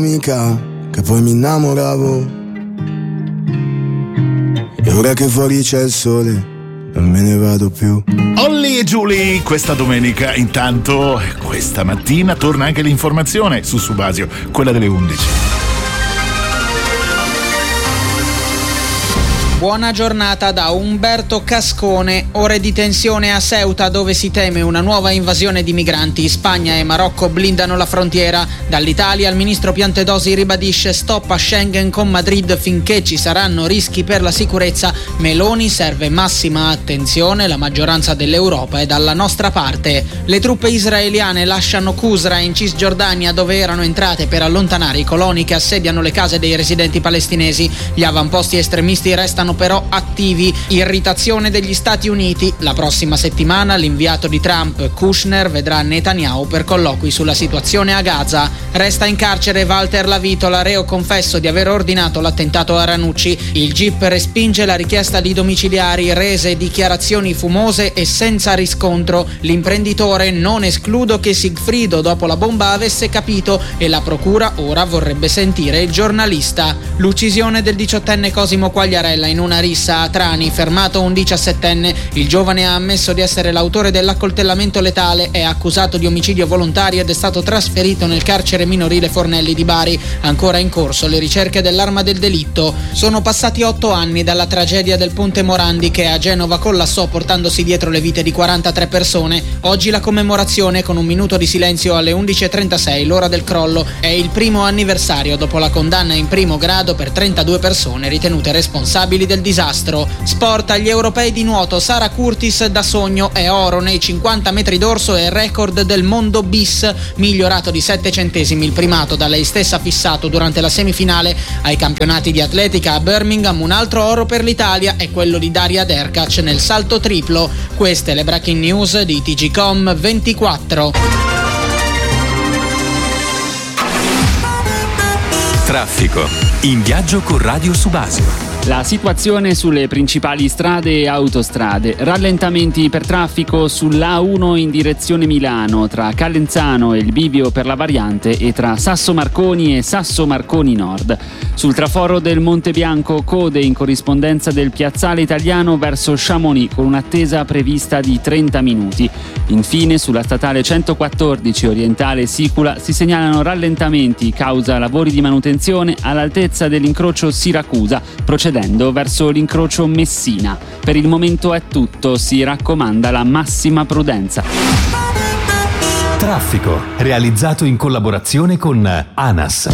Mica che poi mi innamoravo, e ora che fuori c'è il sole non me ne vado più. Olli e Giulia, questa domenica intanto, questa mattina torna anche l'informazione su Subasio, quella delle 11. Buona giornata da Umberto Cascone. Ore di tensione a Ceuta, dove si teme una nuova invasione di migranti. Spagna e Marocco blindano la frontiera. Dall'Italia il ministro Piantedosi ribadisce stop a Schengen con Madrid finché ci saranno rischi per la sicurezza. Meloni: serve massima attenzione, la maggioranza dell'Europa è dalla nostra parte. Le truppe israeliane lasciano Qusra in Cisgiordania, dove erano entrate per allontanare i coloni che assediano le case dei residenti palestinesi. Gli avamposti estremisti restano però attivi. Irritazione degli Stati Uniti. La prossima settimana l'inviato di Trump, Kushner, vedrà Netanyahu per colloqui sulla situazione a Gaza. Resta in carcere Walter Lavitola, reo confesso di aver ordinato l'attentato a Ranucci. Il GIP respinge la richiesta di domiciliari, rese dichiarazioni fumose e senza riscontro. L'imprenditore: non escludo che Sigfrido dopo la bomba avesse capito, e la procura ora vorrebbe sentire il giornalista. L'uccisione del 18enne Cosimo Quagliarella in una rissa a Trani, fermato un 17enne. Il giovane ha ammesso di essere l'autore dell'accoltellamento letale, è accusato di omicidio volontario ed è stato trasferito nel carcere minorile Fornelli di Bari. Ancora in corso le ricerche dell'arma del delitto. Sono passati 8 anni dalla tragedia del Ponte Morandi, che a Genova collassò portandosi dietro le vite di 43 persone. Oggi la commemorazione con un minuto di silenzio alle 11.36, l'ora del crollo. È il primo anniversario dopo la condanna in primo grado per 32 persone ritenute responsabili del disastro. Sport, agli europei di nuoto, Sara Curtis da sogno è oro nei 50 metri d'orso e record del mondo bis, migliorato di 7 centesimi il primato da lei stessa fissato durante la semifinale ai campionati di atletica a Birmingham. Un altro oro per l'Italia è quello di Daria Derkac nel salto triplo. Queste le breaking news di TGcom 24. Traffico. In viaggio con Radio Subasio. La situazione sulle principali strade e autostrade: rallentamenti per traffico sull'A1 in direzione Milano tra Calenzano e il bivio per la variante e tra Sasso Marconi e Sasso Marconi Nord. Sul traforo del Monte Bianco code in corrispondenza del piazzale Italiano verso Chamonix con un'attesa prevista di 30 minuti. Infine sulla statale 114 orientale Sicula si segnalano rallentamenti causa lavori di manutenzione all'altezza dell'incrocio Siracusa, procedendo verso l'incrocio Messina. Per il momento è tutto, si raccomanda la massima prudenza. Traffico, realizzato in collaborazione con ANAS.